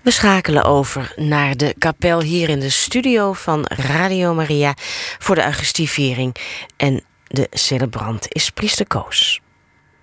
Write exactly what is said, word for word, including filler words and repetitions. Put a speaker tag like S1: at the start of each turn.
S1: We schakelen over naar de kapel hier in de studio van Radio Maria voor de Augustieviering. En de celebrant is priester Koos.